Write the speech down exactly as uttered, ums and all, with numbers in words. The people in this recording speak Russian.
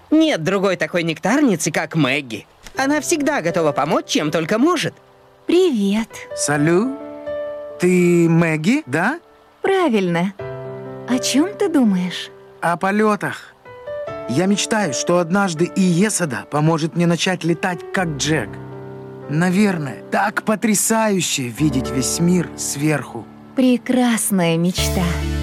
Нет другой такой нектарницы, как Мэгги. Она всегда готова помочь, чем только может. Привет. Салют. Ты Мэгги, да? Правильно. О чем ты думаешь? О полетах. Я мечтаю, что однажды и Есада поможет мне начать летать, как Джек. Наверное, так потрясающе видеть весь мир сверху. Прекрасная мечта.